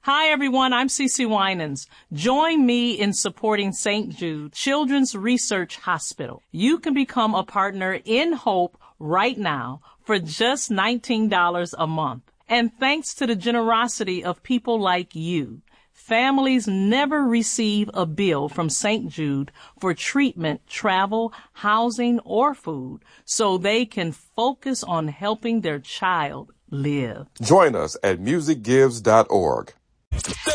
Hi, everyone. I'm Cece Winans. Join me in supporting St. Jude Children's Research Hospital. You can become a partner in Hope right now for just $19 a month. And thanks to the generosity of people like you, families never receive a bill from St. Jude for treatment, travel, housing, or food, so they can focus on helping their child live. Join us at musicgives.org.